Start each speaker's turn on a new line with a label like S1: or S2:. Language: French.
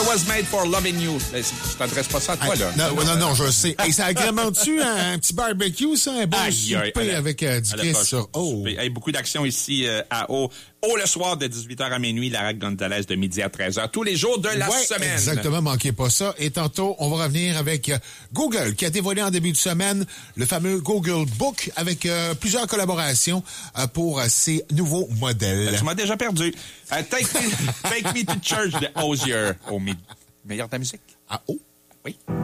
S1: was made for loving you. Tu t'adresses pas ça à toi, là.
S2: Non, je sais. Et ça agrémente-tu un petit barbecue, ça? Un bon souper avec du Kiss sur O.
S1: Beaucoup d'action ici à O. O le soir de 18h à minuit, la Rack Gonzalez de midi à 13h. Tous les jours de la semaine.
S2: Exactement, manquez pas ça. Et tantôt, on va revenir avec Google, qui a dévoilé en début de semaine le fameux Google Book avec plusieurs collaborations pour ses nouveaux modèles.
S1: Tu m'as déjà perdu. Take Me to Church de Hozier. Au meilleur de la musique.
S2: Ah, oh?
S1: Oui.